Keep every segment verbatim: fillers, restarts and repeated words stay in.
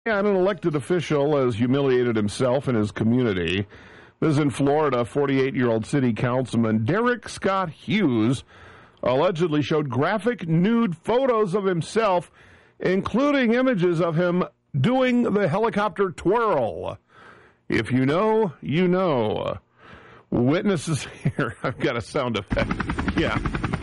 And an elected official has humiliated himself and his community. This is in Florida. forty-eight-year-old city councilman Derek Scott Hughes allegedly showed graphic nude photos of himself, including images of him doing the helicopter twirl. If you know, you know. Witnesses here. I've got a sound effect. Yeah.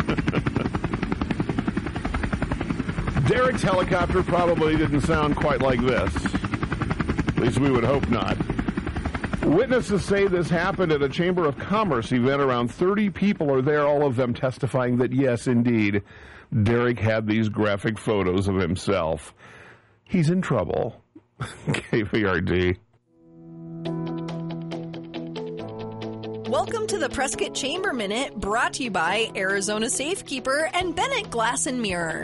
Derek's helicopter probably didn't sound quite like this. At least we would hope not. Witnesses say this happened at a Chamber of Commerce event. Around thirty people are there, all of them testifying that, yes, indeed, Derek had these graphic photos of himself. He's in trouble. K V R D. Welcome to the Prescott Chamber Minute, brought to you by Arizona Safekeeper and Bennett Glass and Mirror.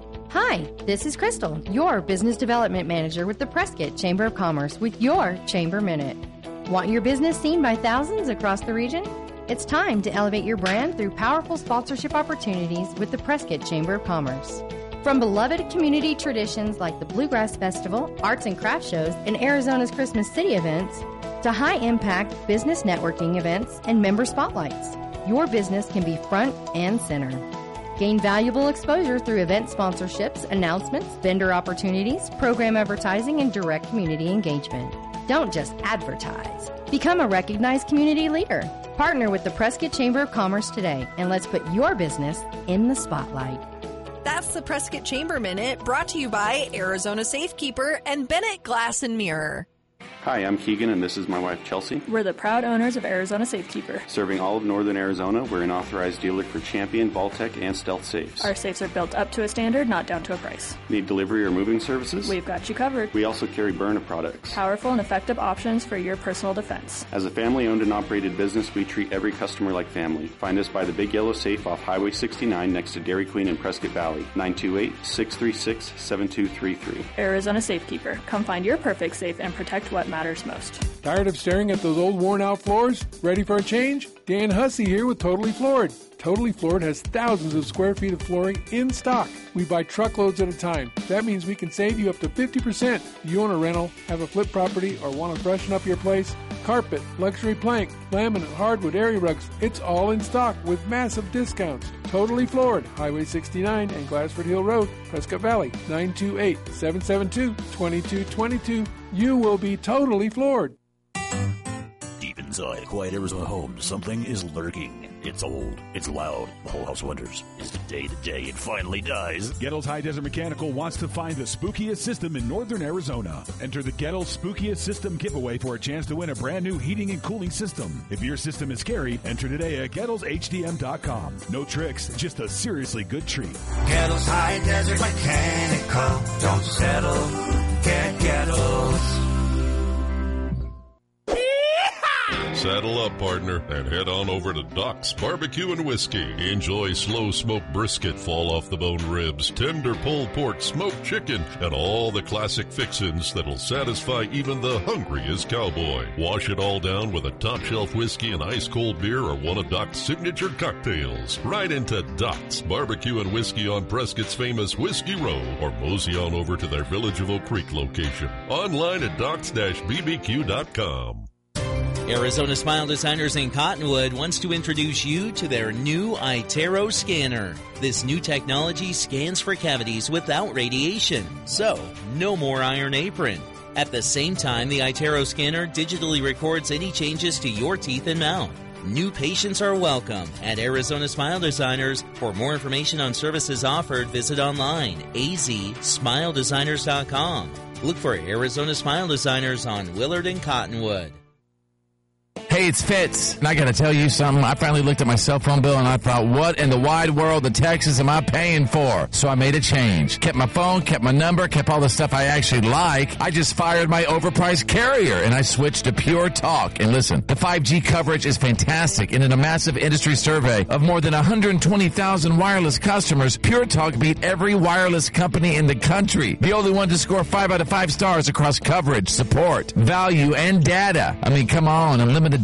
Hi, this is Crystal, your Business Development Manager with the Prescott Chamber of Commerce with your Chamber Minute. Want your business seen by thousands across the region? It's time to elevate your brand through powerful sponsorship opportunities with the Prescott Chamber of Commerce. From beloved community traditions like the Bluegrass Festival, arts and craft shows, and Arizona's Christmas City events, to high-impact business networking events and member spotlights, your business can be front and center. Gain valuable exposure through event sponsorships, announcements, vendor opportunities, program advertising, and direct community engagement. Don't just advertise. Become a recognized community leader. Partner with the Prescott Chamber of Commerce today, and let's put your business in the spotlight. That's the Prescott Chamber Minute, brought to you by Arizona Safekeeper and Bennett Glass and Mirror. Hi, I'm Keegan, and this is my wife, Chelsea. We're the proud owners of Arizona Safekeeper. Serving all of northern Arizona, we're an authorized dealer for Champion, Vaultec, and Stealth safes. Our safes are built up to a standard, not down to a price. Need delivery or moving services? We've got you covered. We also carry Byrna products. Powerful and effective options for your personal defense. As a family-owned and operated business, we treat every customer like family. Find us by the Big Yellow Safe off Highway sixty-nine next to Dairy Queen in Prescott Valley. nine two eight, six three six, seven two three three. Arizona Safekeeper. Come find your perfect safe and protect what matters most. Tired of staring at those old worn-out floors? Ready for a change? Dan Hussey here with Totally Floored. Totally Floored has thousands of square feet of flooring in stock. We buy truckloads at a time. That means we can save you up to fifty percent. You own a rental, have a flip property, or want to freshen up your place? Carpet, luxury plank, laminate, hardwood, area rugs, it's all in stock with massive discounts. Totally Floored, Highway sixty-nine and Glassford Hill Road, Prescott Valley, nine two eight, seven seven two, two two two two. You will be totally floored. Deep inside a quiet Arizona home, something is lurking. It's old. It's loud. The whole house wonders, is today the day it finally dies? Gettles High Desert Mechanical wants to find the spookiest system in northern Arizona. Enter the Gettles Spookiest System giveaway for a chance to win a brand new heating and cooling system. If your system is scary, enter today at Gettles H D M dot com. No tricks, just a seriously good treat. Gettles High Desert Mechanical. Don't settle. Get Gettles. Saddle up, partner, and head on over to Doc's Barbecue and Whiskey. Enjoy slow-smoked brisket, fall-off-the-bone ribs, tender pulled pork, smoked chicken, and all the classic fixins that'll satisfy even the hungriest cowboy. Wash it all down with a top-shelf whiskey and ice-cold beer or one of Doc's signature cocktails. Right into Doc's Barbecue and Whiskey on Prescott's famous Whiskey Row, or mosey on over to their Village of Oak Creek location. Online at docs dash b b q dot com. Arizona Smile Designers in Cottonwood wants to introduce you to their new iTero scanner. This new technology scans for cavities without radiation, so no more iron apron. At the same time, the iTero scanner digitally records any changes to your teeth and mouth. New patients are welcome at Arizona Smile Designers. For more information on services offered, visit online, a z smile designers dot com. Look for Arizona Smile Designers on Willard and Cottonwood. Hey, it's Fitz, and I gotta tell you something. I finally looked at my cell phone bill and I thought, what in the wide world of Texas am I paying for? So I made a change. Kept my phone, kept my number, kept all the stuff I actually like. I just fired my overpriced carrier and I switched to Pure Talk. And listen, the five G coverage is fantastic, and in a massive industry survey of more than one hundred twenty thousand wireless customers, Pure Talk beat every wireless company in the country. The only one to score five out of five stars across coverage, support, value, and data. I mean, come on, unlimited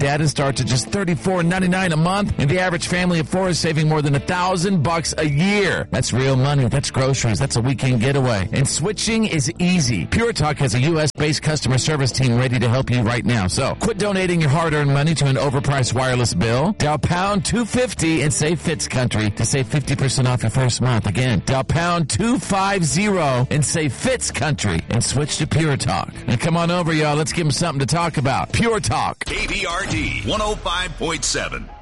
data starts at just thirty-four ninety-nine a month, and the average family of four is saving more than a thousand bucks a year. That's real money. That's groceries. That's a weekend getaway. And switching is easy. Pure Talk has a U S-based customer service team ready to help you right now. So quit donating your hard-earned money to an overpriced wireless bill. Dial pound two fifty and say Fitz Country to save fifty percent off your first month. Again, dial pound two fifty and say Fitz Country and switch to Pure Talk. And come on over, y'all. Let's give them something to talk about. Pure Talk. K B R D one oh five point seven.